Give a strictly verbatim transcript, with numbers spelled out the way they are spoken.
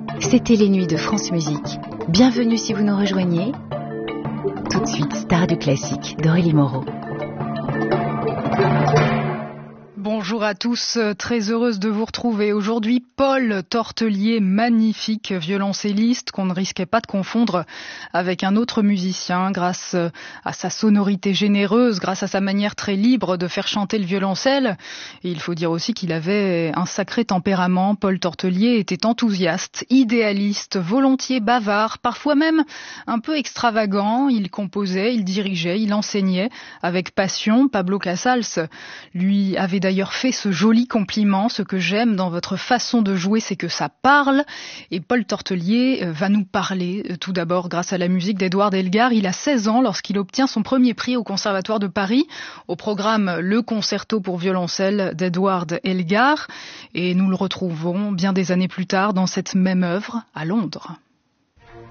C'était les nuits de France Musique. Bienvenue si vous nous rejoignez. Tout de suite, Star du classique d'Aurélie Moreau. Bonjour à tous, très heureuse de vous retrouver. Aujourd'hui, Paul Tortelier, magnifique violoncelliste qu'on ne risquait pas de confondre avec un autre musicien grâce à sa sonorité généreuse, grâce à sa manière très libre de faire chanter le violoncelle. Et il faut dire aussi qu'il avait un sacré tempérament. Paul Tortelier était enthousiaste, idéaliste, volontiers bavard, parfois même un peu extravagant. Il composait, il dirigeait, il enseignait avec passion. Pablo Casals lui avait d'ailleurs fait ce joli compliment. Ce que j'aime dans votre façon de jouer, c'est que ça parle. Et Paul Tortelier va nous parler tout d'abord grâce à la musique d'Édouard Elgar. Il a seize ans lorsqu'il obtient son premier prix au Conservatoire de Paris, au programme Le Concerto pour violoncelle d'Édouard Elgar. Et nous le retrouvons bien des années plus tard dans cette même œuvre à Londres.